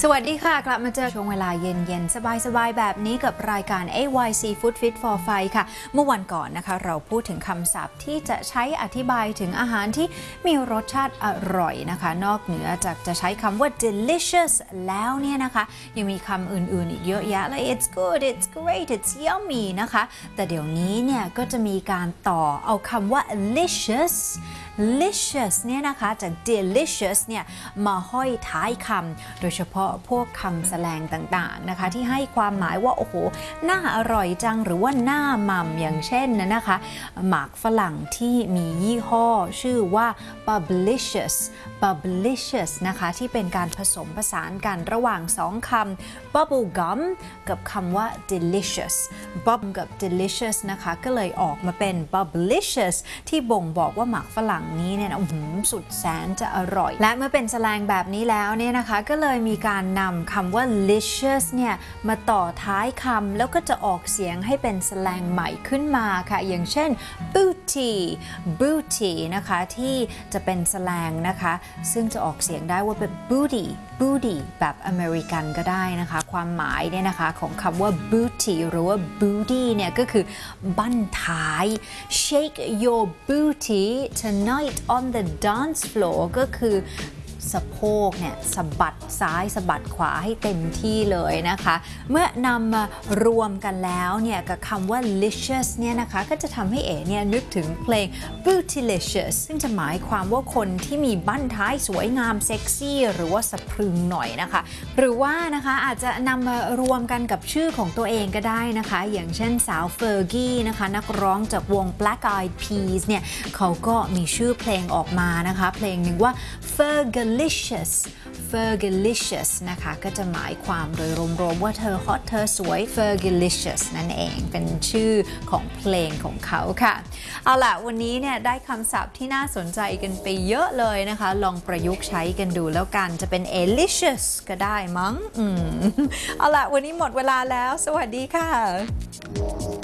สวัสดีค่ะกลับมาเจอช่วงเวลาเย็นๆสบายๆแบบนี้กับรายการ AYC Food Fit for Fight ค่ะเมื่อวันก่อนนะคะเราพูดถึงคำศัพท์ที่จะใช้อธิบายถึงอาหารที่มีรสชาติอร่อยนะคะนอกเหนือจากจะใช้คำว่า delicious แล้วเนี่ยนะคะยังมีคำอื่นๆอีกเยอะแยะและ it's good it's great it's yummy นะคะแต่เดี๋ยวนี้เนี่ยก็จะมีการต่อเอาคำว่า licious เนี่ยนะคะจาก delicious เนี่ยมาห้อยท้ายคำโดยเฉพาะพวกคำแสลงต่างๆนะคะที่ให้ความหมายว่าโอ้โหน่าอร่อยจังหรือว่าน่าหม่ำอย่างเช่นนะคะหมากฝรั่งที่มียี่ห้อชื่อว่า Bubblicious นะคะที่เป็นการผสมผสานกันระหว่างสองคำ bubble gum กับคำว่า delicious bubble กับ delicious นะคะก็เลยออกมาเป็น Bubblicious ที่บ่งบอกว่าหมากฝรั่งนี้เนี่ยสุดแสนจะอร่อยและเมื่อเป็นแสลงแบบนี้แล้วเนี่ยนะคะก็เลยมีการนำคำว่า licious เนี่ยมาต่อท้ายคำแล้วก็จะออกเสียงให้เป็นแสลงใหม่ขึ้นมาค่ะอย่างเช่น booty นะคะที่จะเป็นแสลงนะคะซึ่งจะออกเสียงได้ว่าเป็น booty แบบอเมริกันก็ได้นะคะความหมายเนี่ยนะคะของคำว่า booty หรือว่า booty เนี่ยก็คือบั้นท้าย shake your booty tonight on the dance floor ก็คือสะโพกเนี่ยสะบัดซ้ายสะบัดขวาให้เต็มที่เลยนะคะเมื่อนำมารวมกันแล้วเนี่ยกับคำว่า licious เนี่ยนะคะก็จะทำให้เนี่ยนึกถึงเพลง bootylicious ซึ่งจะหมายความว่าคนที่มีบั้นท้ายสวยงามเซ็กซี่หรือว่าสะพรึงหน่อยนะคะหรือว่านะคะอาจจะนำมารวมกันกับชื่อของตัวเองก็ได้นะคะอย่างเช่นสาวเฟอร์กี้นะคะนักร้องจากวง Black Eyed Peas เนี่ยเขาก็มีชื่อเพลงออกมานะคะเพลงหนึ่งว่า Fergalicious นะคะก็จะหมายความโดยรวมๆว่าเธอฮอตเธอสวย Fergalicious นั่นเองเป็นชื่อของเพลงของเขาค่ะเอาล่ะวันนี้เนี่ยได้คำศัพท์ที่น่าสนใจกันไปเยอะเลยนะคะลองประยุกต์ใช้กันดูแล้วกันจะเป็น alicious ก็ได้มั้งเอาล่ะวันนี้หมดเวลาแล้วสวัสดีค่ะ